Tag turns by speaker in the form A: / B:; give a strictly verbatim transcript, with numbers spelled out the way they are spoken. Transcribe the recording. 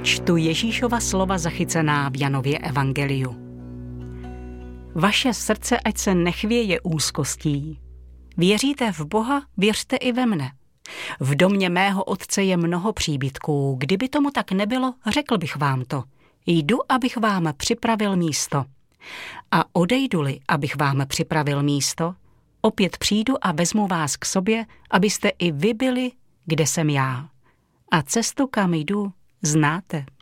A: Čtu Ježíšova slova zachycená v Janově evangeliu. Vaše srdce ať se nechvěje úzkostí. Věříte v Boha, věřte i ve mne. V domě mého otce je mnoho příbytků. Kdyby tomu tak nebylo, řekl bych vám to. Jdu, abych vám připravil místo. A odejdu-li, abych vám připravil místo, opět přijdu a vezmu vás k sobě, abyste i vy byli, kde jsem já. A cestu, kam jdu, znáte.